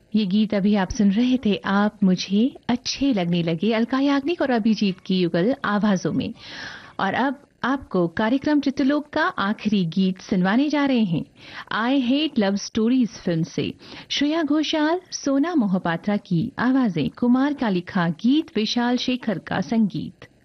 ये गीत अभी आप सुन रहे थे आप मुझे अच्छे लगने लगे, अलका याग्निक और अभिजीत की युगल आवाजों में। और अब आपको कार्यक्रम चित्रलोक का आखिरी गीत सुनवाने जा रहे हैं। I hate love stories film से श्रेया घोषाल, सोना मोहपात्रा की आवाजें, कुमार का लिखा गीत, विशाल शेखर का संगीत।